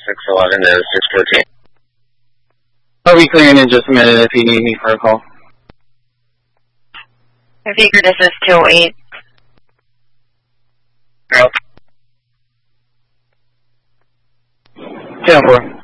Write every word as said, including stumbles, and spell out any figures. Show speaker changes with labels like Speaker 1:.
Speaker 1: six eleven to six fourteen.
Speaker 2: I'll be clearing in just a minute if you need me for a call.
Speaker 3: I figure this is two oh eight.
Speaker 1: Yep.
Speaker 2: ten four.